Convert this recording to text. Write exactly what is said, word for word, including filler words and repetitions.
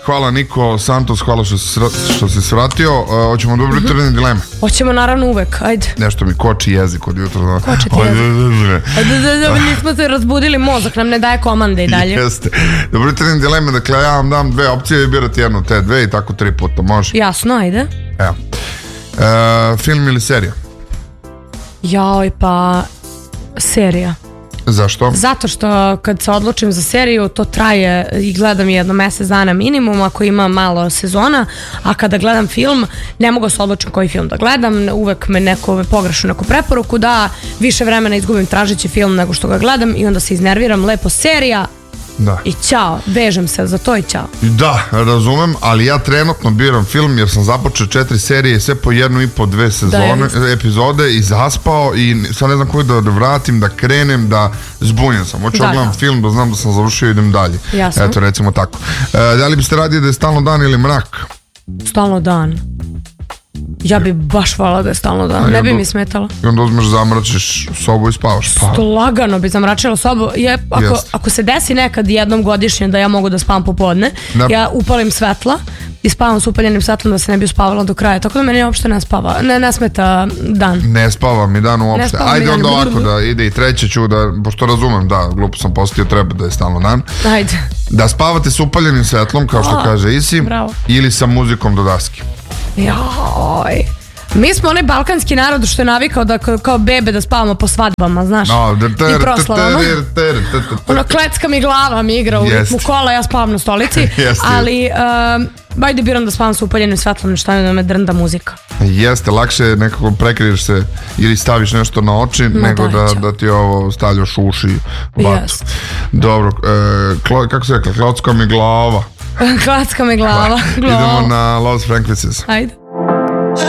Hvala Niko Santos, hvala što si, što si svratio. Uh, hoćemo dobro jutro mm-hmm. dileme. Hoćemo naravno uvek, ajde. Nešto mi koči jezik od jutra. Koči ti jezik. Nismo se razbudili, mozak nam ne daje komande i dalje. Jeste. Dobro jutro dileme, dakle ja vam dam dve opcije i birati jednu te dve i tako tri puta, može? Jasno, ajde. Evo. Uh, film ili serija? Joj, pa serija. Zašto? Zato što kad se odlučim za seriju to traje i gledam jedno mesec dana minimum ako ima malo sezona, a kada gledam film ne mogu se odlučiti koji film da gledam, uvek me neko pogrešno neku preporuku da više vremena izgubim tražeći film nego što ga gledam i onda se iznerviram, lepo serija da. I ćao, vežem se za to i ćao. Da, razumem, ali ja trenutno biram film jer sam započeo četiri serije, sve po jednu i po dve sezone, da, epizode i zaspao i sad ne znam koji da vratim, da krenem, da zbunjen sam. Hoću da gledam film, da znam da sam završio i idem dalje. Jasno. Eto, recimo tako. E, da li biste radili da je stalno dan ili mrak? Stalno dan. Ja bi baš volala da je stalno dan, ne bi mi smetalo. I onda uzmeš, zamračiš sobu i spavaš. Pa. Lagano bi zamračila sobu. Je, ako, ako se desi nekad jednom godišnje da ja mogu da spavam popodne, da. Ja upalim svetla i spavam s upaljenim svetlom da se ne bi uspavala do kraja. Tako da meni uopšte ne spava, ne, ne smeta dan. Ne spava mi dan uopšte. Ajde onda ovako da ide i treće ću da, pošto razumem, da, glupo sam postio, treba da je stalno dan. Ajde. Da spavate s upaljenim svetlom, kao što oh, kaže Isi, bravo. Ili sa muzikom do daske. Joj. Mi smo onaj balkanski narod što je navikao da kao bebe da spavamo po svadbama, znaš, no, i proslavama. Ono, klecka mi glava mi igra u ritmu kola, ja spavam na stolici, ali bajde biram da spavam sa upaljenim svetlom, nešto da me drnda muzika. Jeste, lakše nekako prekriješ se ili staviš nešto na oči nego da ti ovo stavljaš u uši vatu. Dobro, kako se rekla, klocka mi glava. Klacka me glava. Idemo na Lost Frequencies. Ajde.